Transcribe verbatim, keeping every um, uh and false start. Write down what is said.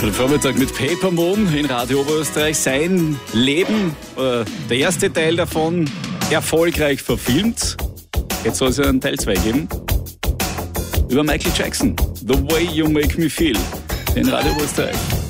Den Vormittag mit Paper Moon in Radio Oberösterreich. Sein Leben, äh, der erste Teil davon, erfolgreich verfilmt. Jetzt soll es ja einen Teil zwei geben. Über Michael Jackson. The Way You Make Me Feel in Radio Oberösterreich.